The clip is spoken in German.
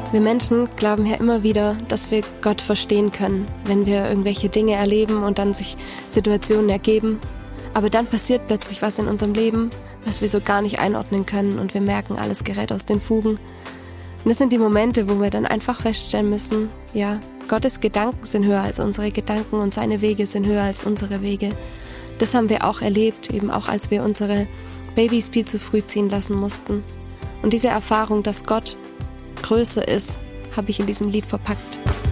Wir Menschen glauben ja immer wieder, dass wir Gott verstehen können, wenn wir irgendwelche Dinge erleben und dann sich Situationen ergeben. Aber dann passiert plötzlich was in unserem Leben, was wir so gar nicht einordnen können und wir merken, alles gerät aus den Fugen. Und das sind die Momente, wo wir dann einfach feststellen müssen, ja, Gottes Gedanken sind höher als unsere Gedanken und seine Wege sind höher als unsere Wege. Das haben wir auch erlebt, eben auch als wir unsere Babys viel zu früh ziehen lassen mussten. Und diese Erfahrung, dass Gott größer ist, habe ich in diesem Lied verpackt.